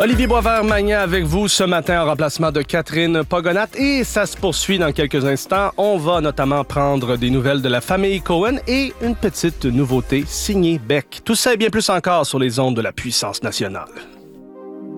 Olivier Boisvert-Magnan avec vous ce matin en remplacement de Catherine Pogonat et ça se poursuit dans quelques instants. On va notamment prendre des nouvelles de la famille Cohen et une petite nouveauté signée Beck. Tout ça et bien plus encore sur les ondes de la puissance nationale.